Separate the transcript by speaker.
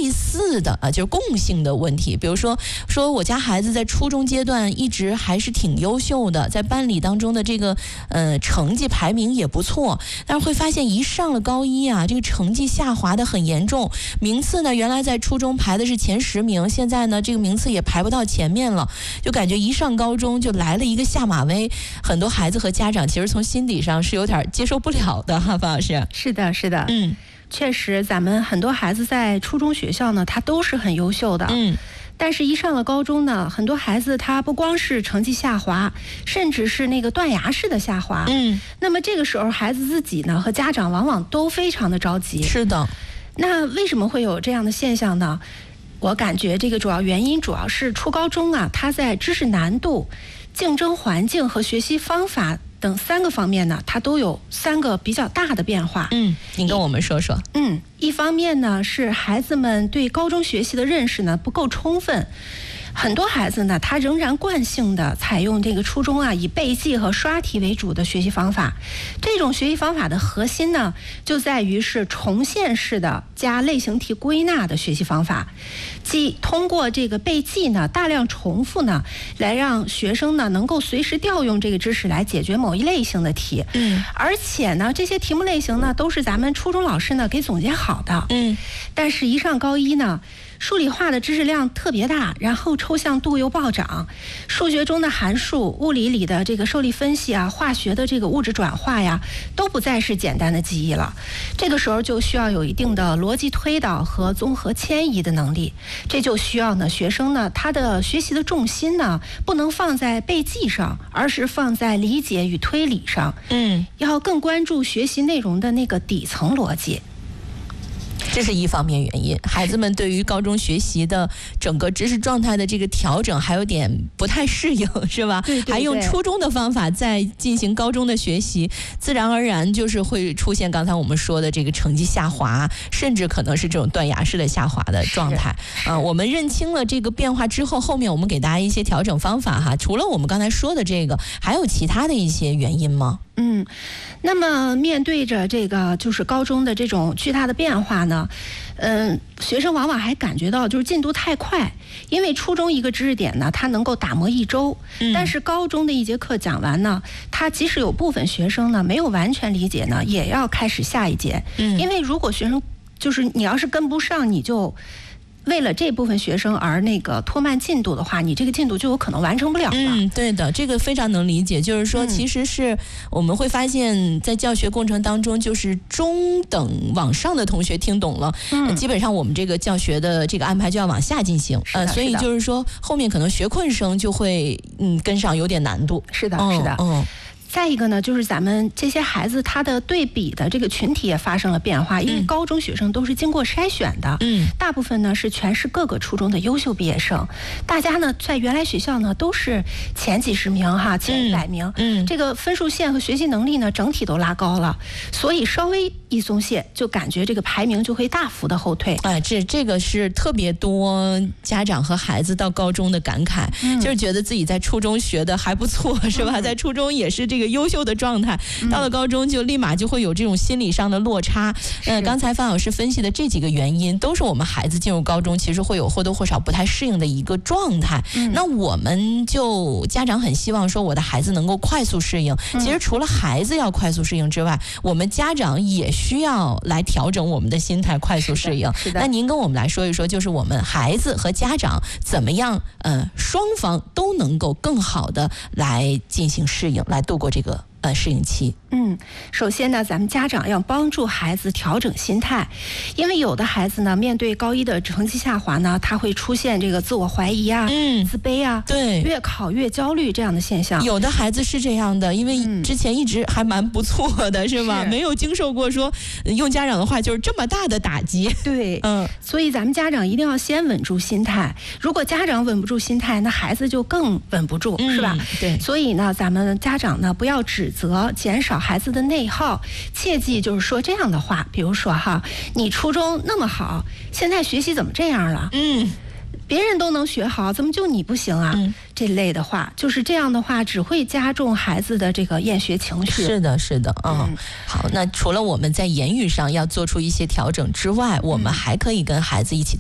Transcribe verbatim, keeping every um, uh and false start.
Speaker 1: 类似的啊，就是共性的问题。比如说，说我家孩子在初中阶段一直还是挺优秀的，在班里当中的这个呃成绩排名也不错，但是会发现一上了高一啊，这个成绩下滑的很严重，名次呢原来在初中排的是前十名，现在呢这个名次也排不到前面了，就感觉一上高中就来了一个下马威。很多孩子和家长其实从心底上是有点接受不了的哈，方老师。
Speaker 2: 是的，是的，
Speaker 1: 嗯，
Speaker 2: 确实，咱们很多孩子在初中学校呢，他都是很优秀的，
Speaker 1: 嗯。
Speaker 2: 但是，一上了高中呢，很多孩子他不光是成绩下滑，甚至是那个断崖式的下滑。
Speaker 1: 嗯，
Speaker 2: 那么这个时候，孩子自己呢和家长往往都非常的着急。
Speaker 1: 是的。
Speaker 2: 那为什么会有这样的现象呢？我感觉这个主要原因主要是初高中啊，它在知识难度、竞争环境和学习方法等三个方面呢，它都有三个比较大的变化。
Speaker 1: 嗯，您跟我们说说。
Speaker 2: 嗯，一方面呢是孩子们对高中学习的认识呢不够充分，很多孩子呢他仍然惯性的采用这个初中啊以背记和刷题为主的学习方法。这种学习方法的核心呢就在于是重现式的加类型题归纳的学习方法，即通过这个背记呢大量重复呢来让学生呢能够随时调用这个知识来解决某一类型的题。
Speaker 1: 嗯，
Speaker 2: 而且呢这些题目类型呢都是咱们初中老师呢给总结好的。
Speaker 1: 嗯，
Speaker 2: 但是一上高一呢，数理化的知识量特别大，然后抽象度又暴涨，数学中的函数、物理里的这个受力分析啊、化学的这个物质转化呀，都不再是简单的记忆了。这个时候就需要有一定的逻辑推导和综合迁移的能力。这就需要呢，学生呢他的学习的重心呢不能放在背记上，而是放在理解与推理上。
Speaker 1: 嗯，
Speaker 2: 要更关注学习内容的那个底层逻辑。
Speaker 1: 这是一方面原因，孩子们对于高中学习的整个知识状态的这个调整还有点不太适应，是吧？
Speaker 2: 对对对，
Speaker 1: 还用初中的方法在进行高中的学习，自然而然就是会出现刚才我们说的这个成绩下滑，甚至可能是这种断崖式的下滑的状态。啊、呃，我们认清了这个变化之后，后面我们给大家一些调整方法哈。除了我们刚才说的这个，还有其他的一些原因吗？
Speaker 2: 嗯，那么面对着这个就是高中的这种巨大的变化呢，嗯，学生往往还感觉到就是进度太快，因为初中一个知识点呢，它能够打磨一周，
Speaker 1: 嗯、
Speaker 2: 但是高中的一节课讲完呢，它即使有部分学生呢没有完全理解呢，也要开始下一节，
Speaker 1: 嗯、
Speaker 2: 因为如果学生就是你要是跟不上，你就为了这部分学生而那个拖慢进度的话，你这个进度就有可能完成不了了。
Speaker 1: 嗯，对的，这个非常能理解。就是说，其实是我们会发现，在教学过程当中，就是中等往上的同学听懂了，嗯，基本上我们这个教学的这个安排就要往下进行。呃，所以就是说，后面可能学困生就会嗯跟上有点难度。
Speaker 2: 是的，是的，
Speaker 1: 嗯。
Speaker 2: 再一个呢，就是咱们这些孩子他的对比的这个群体也发生了变化，因为高中学生都是经过筛选的，嗯，大部分呢是全市各个初中的优秀毕业生，大家呢在原来学校呢都是前几十名哈，前一百名，嗯，这个分数线和学习能力呢整体都拉高了，所以稍微一松懈，就感觉这个排名就会大幅的后退。
Speaker 1: 哎，这这个是特别多家长和孩子到高中的感慨，嗯、就是觉得自己在初中学的还不错，是吧？嗯、在初中也是这个。这个优秀的状态，到了高中就立马就会有这种心理上的落差。呃，刚才范老师分析的这几个原因，都是我们孩子进入高中其实会有或多或少不太适应的一个状态。嗯、那我们就家长很希望说，我的孩子能够快速适应。嗯、其实除了孩子要快速适应之外，我们家长也需要来调整我们的心态，快速适应。
Speaker 2: 是的。
Speaker 1: 那您跟我们来说一说，就是我们孩子和家长怎么样，呃，双方都能够更好的来进行适应，来度过这个呃适应期。
Speaker 2: 嗯，首先呢，咱们家长要帮助孩子调整心态，因为有的孩子呢，面对高一的成绩下滑呢，他会出现这个自我怀疑啊、嗯、自卑啊，
Speaker 1: 对，
Speaker 2: 越考越焦虑这样的现象。
Speaker 1: 有的孩子是这样的，因为之前一直还蛮不错的，嗯、是吧？是没有经受过说用家长的话就是这么大的打击。
Speaker 2: 对，嗯，所以咱们家长一定要先稳住心态。如果家长稳不住心态，那孩子就更稳不住，嗯、是吧？
Speaker 1: 对。
Speaker 2: 所以呢，咱们家长呢，不要指责，减少孩子的内耗，切记就是说这样的话，比如说哈，你初中那么好，现在学习怎么这样了？嗯，别人都能学好，怎么就你不行啊？嗯、这类的话，就是这样的话，只会加重孩子的这个厌学情绪。
Speaker 1: 是的，是的，嗯。嗯好，那除了我们在言语上要做出一些调整之外，我们还可以跟孩子一起